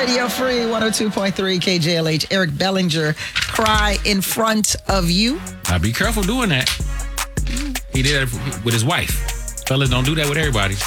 Radio Free 102.3 KJLH. Eric Bellinger, Cry in Front of You. Now be careful doing that. He did it with his wife. Fellas, don't do that with everybody.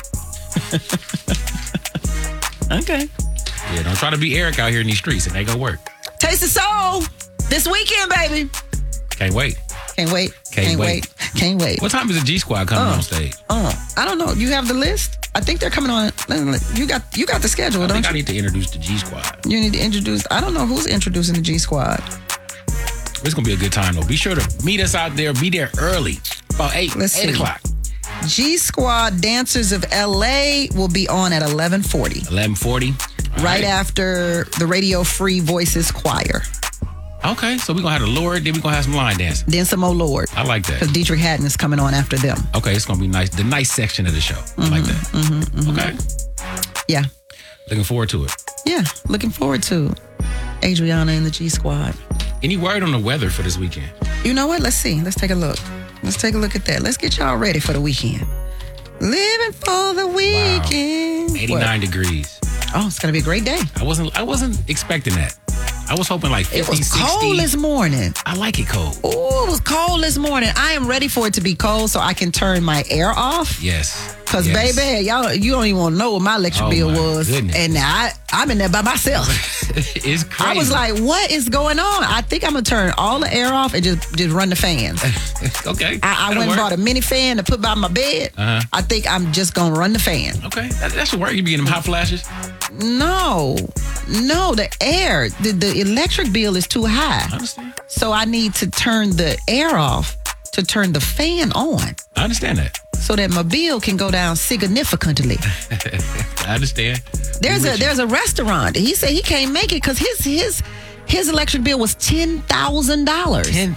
Okay. Yeah, don't try to be Eric out here in these streets. It ain't gonna work. Taste of Soul this weekend, baby. Can't wait. Can't wait. Can't wait. Can't wait. What time is the G Squad coming on stage? I don't know. You have the list? I think they're coming on. You got the schedule, don't you? I need to introduce the G Squad. You need to introduce. I don't know who's introducing the G Squad. It's gonna be a good time though. Be sure to meet us out there. Be there early, about 8 o'clock. G Squad Dancers of LA will be on at 11:40. 11:40. Right after the Radio Free Voices Choir. Okay, so we're going to have the Lord, then we're going to have some line dancing. Then some more Lord. I like that. Because Dietrich Haddon is coming on after them. Okay, it's going to be nice. The nice section of the show. I like that. Okay. Yeah. Looking forward to it. Yeah, looking forward to Adriana and the G Squad. Any word on the weather for this weekend? You know what? Let's see. Let's take a look. Let's take a look at that. Let's get y'all ready for the weekend. Living for the weekend. Wow. 89 degrees. Oh, it's going to be a great day. I wasn't expecting that. I was hoping like 50, It was 60. cold this morning. I like it cold. Oh, it was cold this morning. I am ready for it to be cold so I can turn my air off. Yes. Because, baby, you don't even want to know what my electric bill was. Goodness. And I'm in there by myself. It's crazy. I was like, what is going on? I think I'm going to turn all the air off and just run the fans. Okay. I went and bought a mini fan to put by my bed. I think I'm just going to run the fan. Okay. That should work. You be getting them hot flashes? No, the air, the electric bill is too high. I understand. So I need to turn the air off to turn the fan on. I understand that. So that my bill can go down significantly. I understand. There's a restaurant. He said he can't make it because his electric bill was $10,000. $10,000.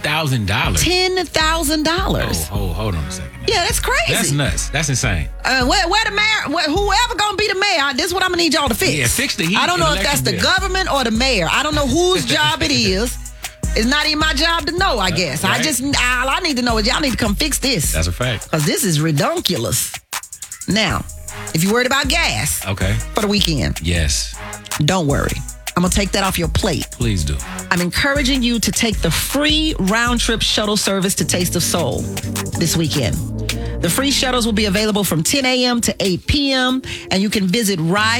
$10,000. Oh, hold on a second. Yeah, that's crazy. That's nuts. That's insane. Where the mayor? Whoever gonna be the mayor? This is what I'm gonna need y'all to fix. Yeah, fix the heat. I don't know if that's the government or the mayor. I don't know whose job it is. It's not even my job to know, I guess. Right. All I need to know is y'all need to come fix this. That's a fact. Because this is redonkulous. Now, if you're worried about gas for the weekend, yes, don't worry. I'm going to take that off your plate. Please do. I'm encouraging you to take the free round-trip shuttle service to Taste of Soul this weekend. The free shuttles will be available from 10 a.m. to 8 p.m. And you can visit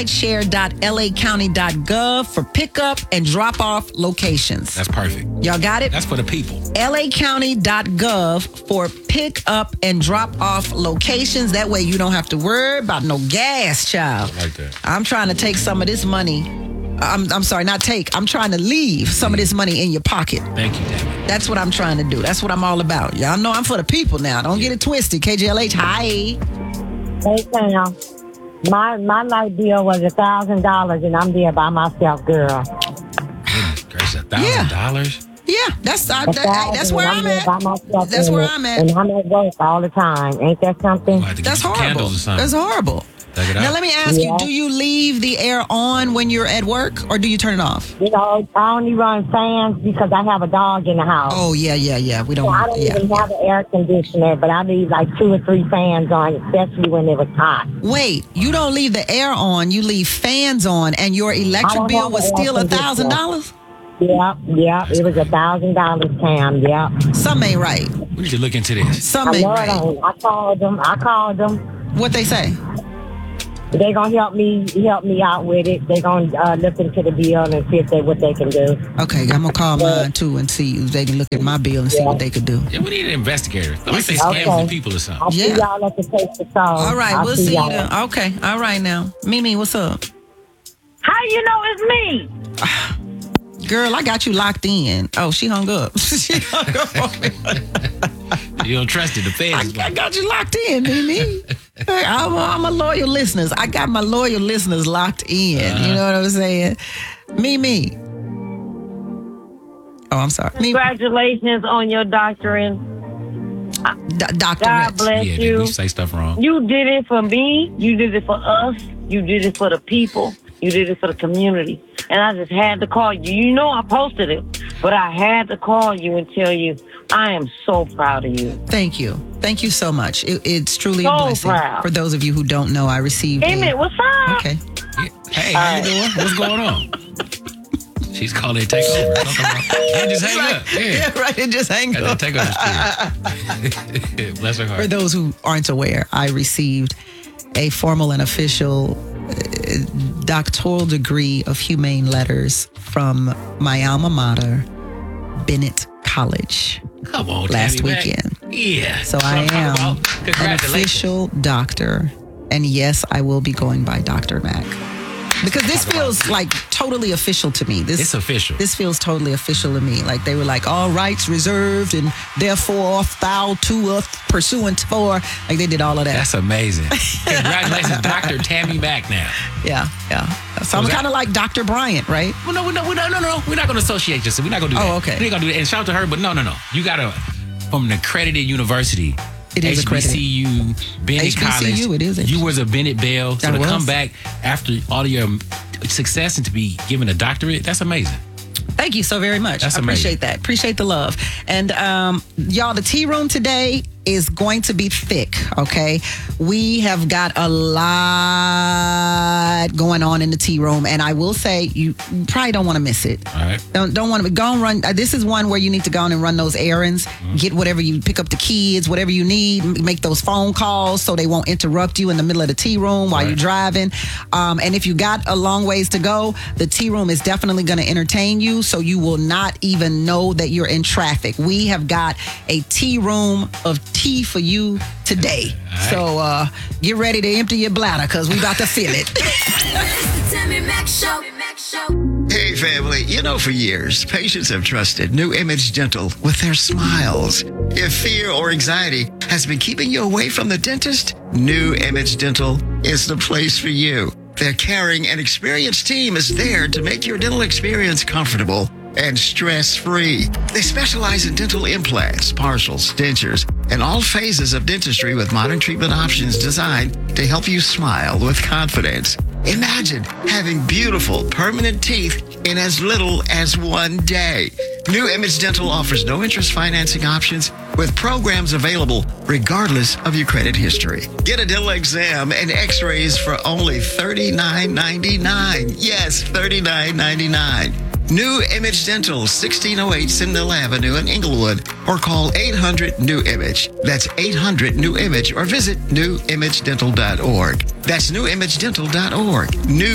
rideshare.lacounty.gov for pickup and drop-off locations. That's perfect. Y'all got it? That's for the people. lacounty.gov for pickup and drop-off locations. That way you don't have to worry about no gas, child. I like that. I'm trying to take some of this money. I'm sorry, not take. I'm trying to leave some of this money in your pocket. Thank you, Damon. That's what I'm trying to do. That's what I'm all about. Y'all know I'm for the people now. Don't get it twisted. KJLH, hi. Hey, Sam. My light bill was $1,000, and I'm there by myself, girl. Goodness gracious, $1,000? Yeah, that's where I'm at. That's where I'm at. And I'm at work all the time. Ain't that something? That's horrible. That's horrible. Now, let me ask you, do you leave the air on when you're at work, or do you turn it off? You know, I only run fans because I have a dog in the house. Oh, yeah. We don't. I don't even have an air conditioner, but I leave like 2 or 3 fans on, especially when it was hot. Wait, you don't leave the air on, you leave fans on, and your electric bill was still $1,000? Yep, it was $1,000, Cam, yep. Something ain't right. We need to look into this. Something ain't right. I called them. What they say? They're going to help me out with it. They're going to look into the bill and see what they can do. Okay, I'm going to call mine, too, and see if they can look at my bill and see what they could do. Yeah, we need an investigator. Like they scam the people or something. I'll see y'all at the Taste of Soul. All right, we'll see you then. Okay, all right now. Mimi, what's up? How you know it's me? Girl, I got you locked in. Oh, she hung up. She hung up on me. You don't trust it. The fans. I got you locked in, Mimi. I'm a loyal listeners. I got my loyal listeners locked in. You know what I'm saying? Mimi. Oh, I'm sorry. Congratulations on your doctorate. Doctor. God bless you. We say stuff wrong. You did it for me. You did it for us. You did it for the people. You did it for the community. And I just had to call you. You know I posted it, but I had to call you and tell you I am so proud of you. Thank you. Thank you so much. It's truly a blessing. Proud. For those of you who don't know, I received Emmett, what's up? Okay. Hey, how you doing? What's going on? She's calling it take over. And just hang up. Yeah, right. And just hang Got up. that take over spirit. Bless her For heart. those who aren't aware, I received a formal and official doctoral degree of humane letters from my alma mater, Bennett College. Come on, last Tammy Mac. weekend. Yeah. So That's what I I'm talking am about. an Congratulations. official doctor. And yes, I will be going by Dr. Mac. Because this feels like totally official to me. It's official. This feels totally official to me. Like they were like, all rights reserved and therefore thou to pursuant for. Like they did all of that. That's amazing. Congratulations, Dr. Tammy Mac now. Yeah. So I'm that- kind of like Dr. Bryant, right? Well, no. We're not going to associate this. We're not going to do that. Oh, okay. We're not going to do that. And shout out to her, but no. You got to, from an accredited university. It is accredited. HBCU, Bennett College. HBCU, it is. You was a Bennett Bell. So That to was. come back after all your success and to be given a doctorate, that's amazing. Thank you so very much. That's I appreciate amazing. that. Appreciate the love. And y'all, the tea room today is going to be thick, okay? We have got a lot going on in the tea room, and I will say you probably don't want to miss it. All right. Don't want to go and run. This is one where you need to go on and run those errands, get whatever you pick up the kids, whatever you need, make those phone calls so they won't interrupt you in the middle of the tea room while you're driving. And if you got a long ways to go, the tea room is definitely going to entertain you, so you will not even know that you're in traffic. We have got a tea room of tea for you today. right. So get ready to empty your bladder because we about to feel it. Tammy Mac Show. Hey, family. You know, for years, patients have trusted New Image Dental with their smiles. If fear or anxiety has been keeping you away from the dentist, New Image Dental is the place for you. Their caring and experienced team is there to make your dental experience comfortable and stress-free. They specialize in dental implants, partials, dentures, and all phases of dentistry with modern treatment options designed to help you smile with confidence. Imagine having beautiful, permanent teeth in as little as 1 day. New Image Dental offers no-interest financing options with programs available regardless of your credit history. Get a dental exam and x-rays for only $39.99. Yes, $39.99. New Image Dental, 1608 Sindel Avenue in Inglewood, or call 800-NEW-IMAGE. That's 800-NEW-IMAGE, or visit newimageddental.org. That's newimageddental.org.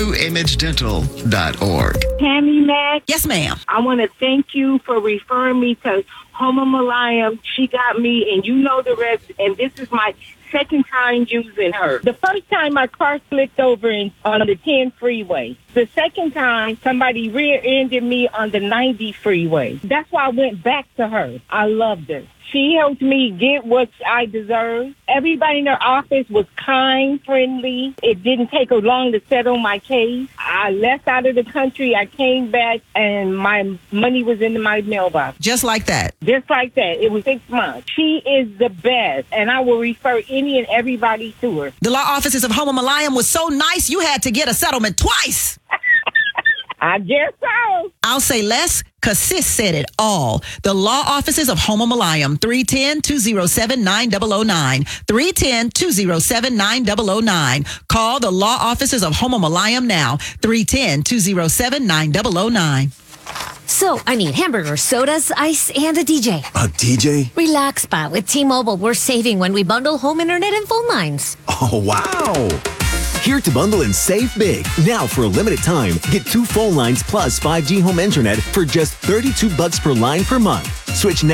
newimageddental.org. Tammy Mac, Yes, ma'am. I want to thank you for referring me to Homa Malayam. She got me, and you know the rest, and this is my second time using her. The first time my car slipped over on the 10 freeway. The second time, somebody rear-ended me on the 90 freeway. That's why I went back to her. I loved her. She helped me get what I deserve. Everybody in her office was kind, friendly. It didn't take her long to settle my case. I left out of the country. I came back, and my money was in my mailbox. Just like that. Just like that. It was 6 months. She is the best, and I will refer any and everybody to her. The law offices of Homa Malayam was so nice, you had to get a settlement twice. I guess so. I'll say less, because sis said it all. The law offices of Homa Malayam, 310-207-9009. 310-207-9009. Call the law offices of Homa Malayam now, 310-207-9009. So, I need hamburgers, sodas, ice, and a DJ. A DJ? Relax, Spot. With T-Mobile, we're saving when we bundle home internet and phone lines. Oh, wow. Here to bundle and save big. Now, for a limited time, get 2 phone lines plus 5G home internet for just $32 per line per month. Switch now.